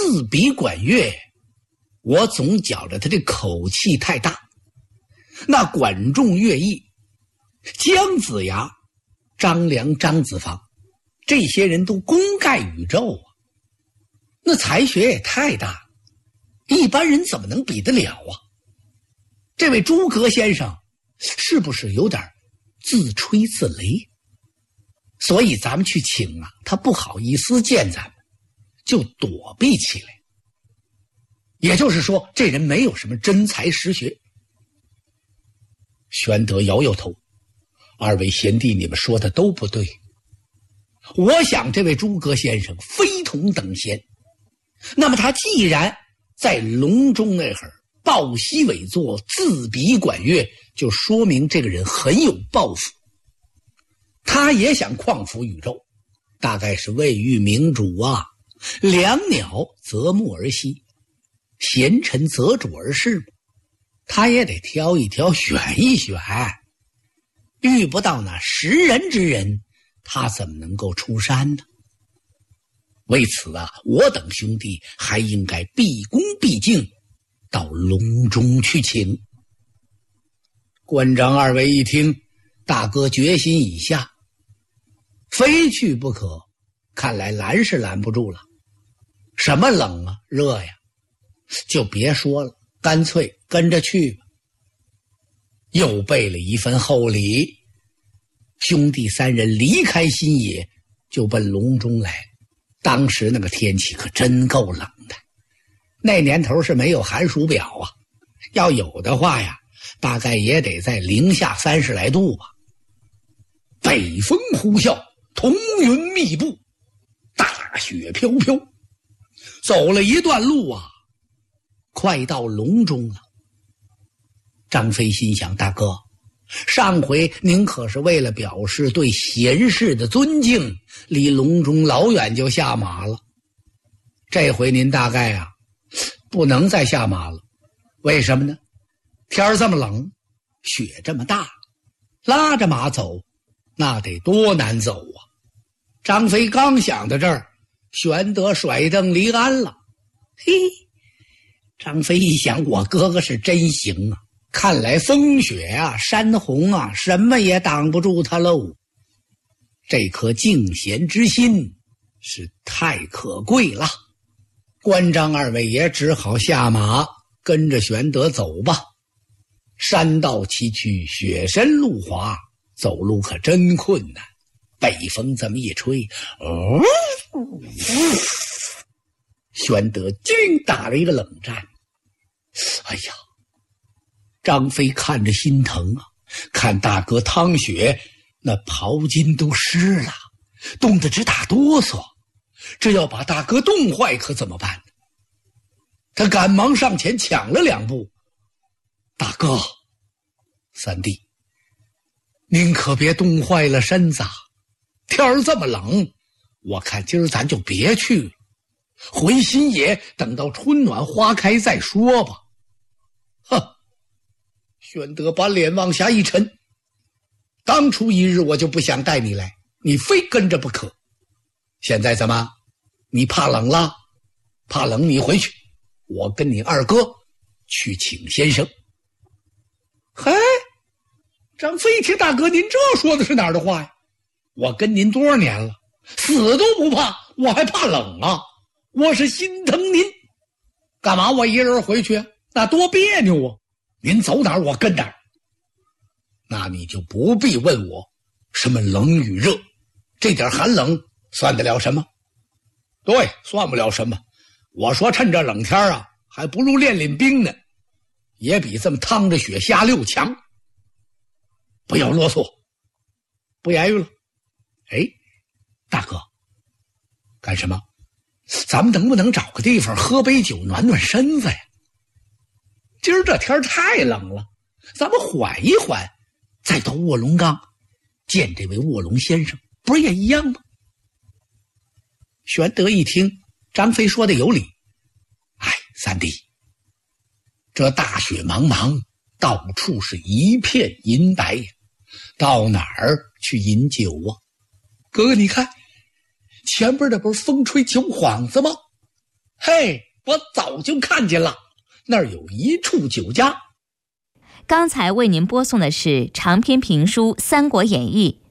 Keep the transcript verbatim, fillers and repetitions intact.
自比管乐，我总觉着他这口气太大。那管仲、乐毅、姜子牙、张良、张子房，这些人都功盖宇宙啊，那才学也太大了，一般人怎么能比得了啊？这位诸葛先生是不是有点自吹自擂？所以咱们去请啊，他不好意思见咱们，就躲避起来。也就是说，这人没有什么真才实学。玄德摇摇头，二位贤弟，你们说的都不对。我想这位诸葛先生非同等闲，那么他既然在隆中那会儿抱膝委坐，自比管乐，就说明这个人很有抱负。他也想匡扶宇宙，大概是未遇明主啊，良鸟择木而栖，贤臣择主而事嘛，他也得挑一挑，选一选。遇不到那识人之人，他怎么能够出山呢？为此啊，我等兄弟还应该毕恭毕敬，到隆中去请。关张二位一听，大哥决心已下，非去不可，看来拦是拦不住了。什么冷啊热呀，就别说了，干脆跟着去吧。又备了一份厚礼，兄弟三人离开新野，就奔隆中来。当时那个天气可真够冷的，那年头是没有寒暑表啊，要有的话呀，大概也得在零下三十来度吧。北风呼啸，彤云密布，大雪飘飘。走了一段路啊，快到隆中了。张飞心想，大哥，上回您可是为了表示对贤士的尊敬，离隆中老远就下马了。这回您大概啊，不能再下马了。为什么呢？天儿这么冷，雪这么大，拉着马走，那得多难走啊！张飞刚想到这儿，玄德甩蹬离鞍了。嘿，张飞一想，我哥哥是真行啊！看来风雪啊，山洪啊，什么也挡不住他喽。这颗敬贤之心是太可贵了。关张二位也只好下马，跟着玄德走吧。山道崎岖，雪深路滑，走路可真困难。北风这么一吹，哦，玄德竟打了一个冷战。哎呀，张飞看着心疼啊，看大哥汤雪那袍襟都湿了，冻得直打哆嗦，这要把大哥冻坏可怎么办呢？他赶忙上前抢了两步，大哥，三弟，您可别冻坏了身子，天儿这么冷，我看今儿咱就别去了，回新野等到春暖花开再说吧。哼！玄德把脸往下一沉，当初一日我就不想带你来，你非跟着不可。现在怎么？你怕冷了？怕冷你回去，我跟你二哥去请先生。嘿，张飞一听，大哥您这说的是哪儿的话呀？我跟您多少年了，死都不怕，我还怕冷啊？我是心疼您，干嘛我一人回去？那多别扭啊！您走哪儿我跟哪儿。那你就不必问我什么冷与热，这点寒冷算得了什么？对，算不了什么。我说趁着冷天啊，还不如练练兵呢，也比这么趟着雪下溜强。不要啰嗦，不言语了。哎，大哥，干什么？咱们能不能找个地方喝杯酒暖暖身子呀？今儿这天太冷了，咱们缓一缓，再到卧龙岗见这位卧龙先生，不是也一样吗？玄德一听张飞说的有理，哎，三弟，这大雪茫茫，到处是一片银白呀，到哪儿去饮酒啊？哥哥你看，前边那不是风吹酒幌子吗？ 嘿，我早就看见了，那儿有一处酒家。 刚才为您播送的是长篇评书《三国演义》，